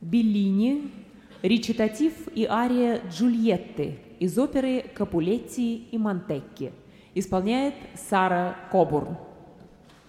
Беллини, речитатив и ария Джульетты из оперы Капулетти и Монтекки. Исполняет Сара Кобурн.